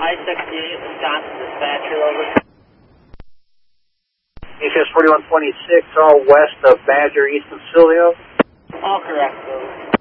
I-68, Wisconsin dispatcher, over. HS 4126, all west of Badger, east of Silvio. All correct, over.